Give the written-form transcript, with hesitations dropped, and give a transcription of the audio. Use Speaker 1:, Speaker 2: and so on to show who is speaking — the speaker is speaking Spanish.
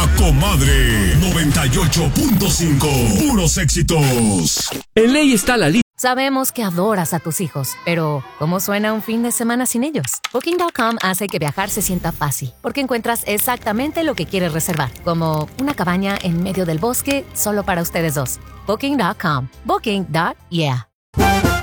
Speaker 1: La Comadre 98.5. Puros éxitos.
Speaker 2: En ley está la lista.
Speaker 3: Sabemos que adoras a tus hijos, pero ¿cómo suena un fin de semana sin ellos? Booking.com hace que viajar se sienta fácil, porque encuentras exactamente lo que quieres reservar, como una cabaña en medio del bosque solo para ustedes dos. Booking.com. Booking.yeah.